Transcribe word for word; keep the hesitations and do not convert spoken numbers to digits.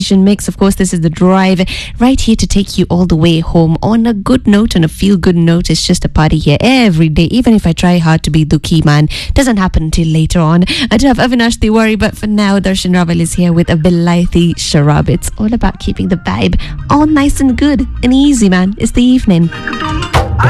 Mix. Of course, this is the drive right here to take you all the way home on a good note, on a feel good note. It's just a party here every day. Even if I try hard to be Dukhi man, doesn't happen until later on. I do have Avinash Tiwari, but for now, Darshan Raval is here with a Bilaithi Sharab. It's all about keeping the vibe all nice and good and easy, man. It's the evening.